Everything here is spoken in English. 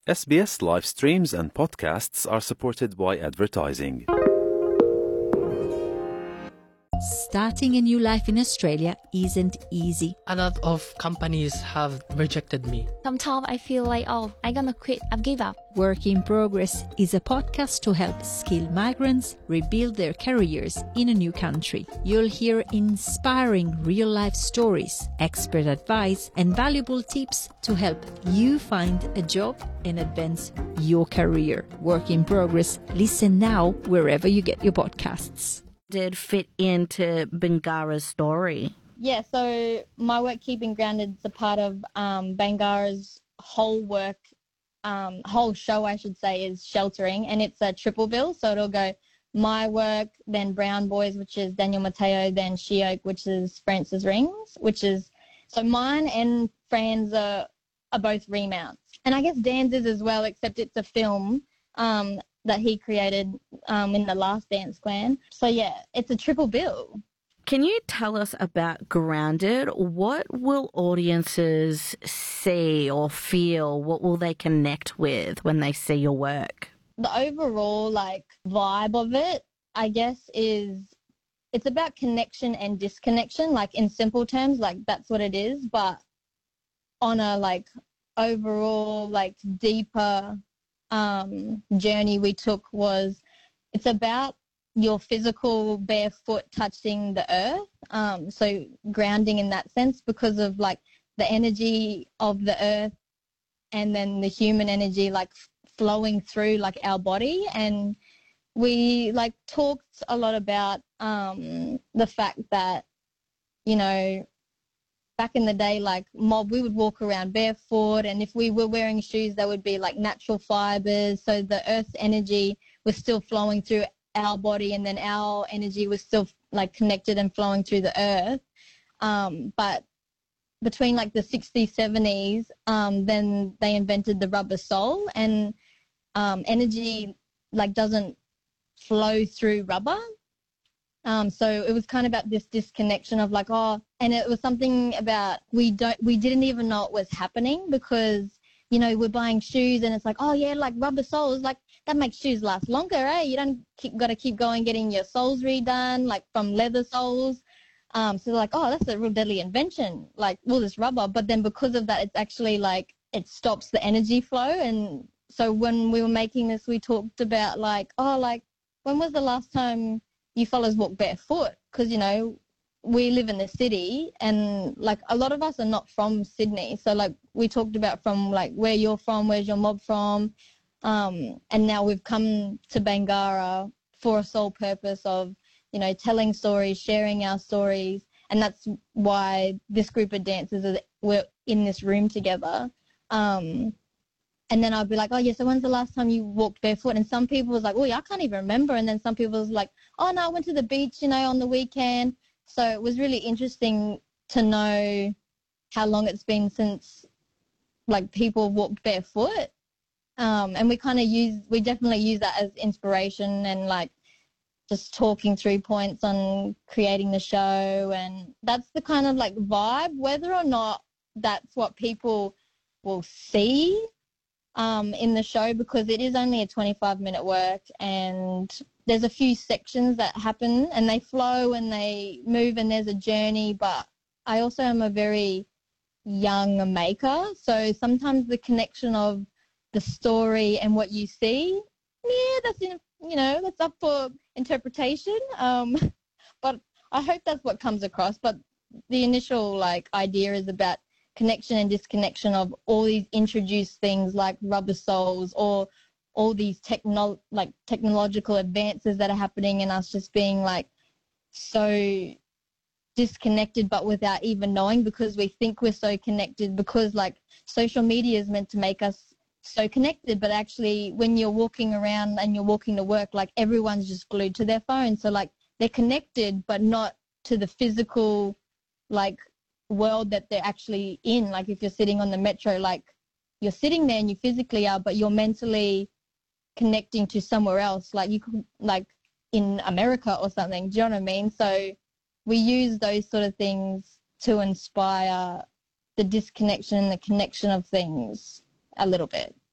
SBS live streams and podcasts are supported by advertising. Starting a new life in Australia isn't easy. A lot of companies have rejected me. Sometimes I feel like, I'm gonna quit, I've give up. Work in Progress is a podcast to help skilled migrants rebuild their careers in a new country. You'll hear inspiring real-life stories, expert advice, and valuable tips to help you find a job and advance your career. Work in Progress. Listen now wherever you get your podcasts. Did fit into Bangarra's story? Yeah, so my work Keeping Grounded is a part of Bangarra's whole show, I should say, is sheltering, and it's a triple bill. So it'll go my work, then Brown Boys, which is Daniel Mateo, then She Oak, which is Francis Rings, so mine and Fran's are both remounts. And I guess Dan's is as well, except it's a film that he created in The Last Dance Clan. So yeah, it's a triple bill. Can you tell us about Grounded? What will audiences see or feel? What will they connect with when they see your work? The overall vibe of it, I guess, is it's about connection and disconnection, in simple terms, that's what it is. But on a overall deeper journey we took was it's about your physical bare foot touching the earth, so grounding in that sense because of the energy of the earth and then the human energy flowing through our body. And we talked a lot about the fact that, back in the day, mob, we would walk around barefoot, and if we were wearing shoes, they would be natural fibers. So the earth's energy was still flowing through our body, and then our energy was still connected and flowing through the earth. But between the 60s, 70s, then they invented the rubber sole, and energy doesn't flow through rubber. So it was kind of about this disconnection of and it was something about we didn't even know it was happening because, we're buying shoes and it's rubber soles, that makes shoes last longer, eh? You don't got to keep going getting your soles redone, from leather soles. So they're that's a real deadly invention, all this rubber. But then because of that, it's actually it stops the energy flow. And so when we were making this, we talked about when was the last time you fellas walk barefoot? Because, we live in the city and a lot of us are not from Sydney. So we talked about from where you're from, where's your mob from. And now we've come to Bangarra for a sole purpose of, telling stories, sharing our stories. And that's why this group of dancers we're in this room together. And then I'd be so when's the last time you walked barefoot? And some people was yeah, I can't even remember. And then some people was oh, no, I went to the beach, on the weekend. So it was really interesting to know how long it's been since, people walked barefoot. And we definitely use that as inspiration and, just talking through points on creating the show. And that's the kind of, vibe, whether or not that's what people will see in the show, because it is only a 25-minute work and there's a few sections that happen and they flow and they move and there's a journey. But I also am a very young maker, so sometimes the connection of the story and what you see, that's up for interpretation. But I hope that's what comes across. But the initial idea is about connection and disconnection of all these introduced things like rubber soles or all these technological advances that are happening, and us just being so disconnected but without even knowing, because we think we're so connected because social media is meant to make us so connected, but actually when you're walking around and you're walking to work, everyone's just glued to their phone. So they're connected but not to the physical world that they're actually in. If you're sitting on the metro, you're sitting there and you physically are, but you're mentally connecting to somewhere else, you could in America or something. Do you know what I mean? So we use those sort of things to inspire the disconnection and the connection of things a little bit.